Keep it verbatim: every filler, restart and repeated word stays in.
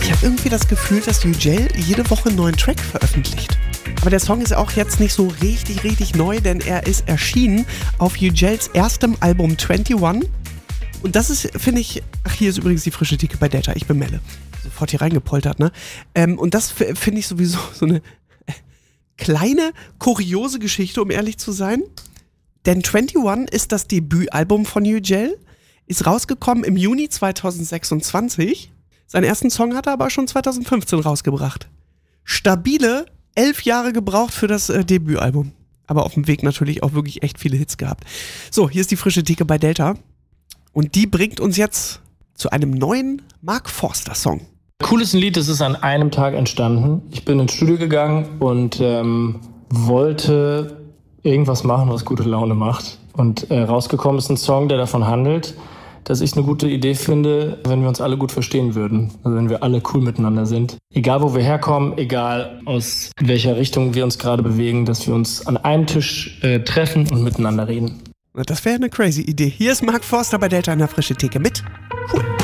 Ich habe irgendwie das Gefühl, dass Yücel jede Woche einen neuen Track veröffentlicht. Aber der Song ist auch jetzt nicht so richtig, richtig neu, denn er ist erschienen auf Yücels erstem Album einundzwanzig. Und das ist, finde ich, ach, hier ist übrigens die frische Theke bei Delta, ich bin Melle. Sofort hier reingepoltert, ne? Ähm, und das f- finde ich sowieso so eine kleine, kuriose Geschichte, um ehrlich zu sein. Denn einundzwanzig ist das Debütalbum von Yücel, ist rausgekommen im Juni zweitausendsechsundzwanzig. Seinen ersten Song hat er aber schon zweitausendfünfzehn rausgebracht. Stabile elf Jahre gebraucht für das äh, Debütalbum. Aber auf dem Weg natürlich auch wirklich echt viele Hits gehabt. So, hier ist die frische Theke bei Delta. Und die bringt uns jetzt zu einem neuen Mark Forster-Song. Cool ist ein Lied, das ist an einem Tag entstanden. Ich bin ins Studio gegangen und ähm, wollte irgendwas machen, was gute Laune macht. Und äh, rausgekommen ist ein Song, der davon handelt, dass ich eine gute Idee finde, wenn wir uns alle gut verstehen würden. Also wenn wir alle cool miteinander sind. Egal, wo wir herkommen, egal aus welcher Richtung wir uns gerade bewegen, dass wir uns an einem Tisch äh, treffen und miteinander reden. Das wäre eine crazy Idee. Hier ist Mark Forster bei Delta in der frische Theke mit Cool.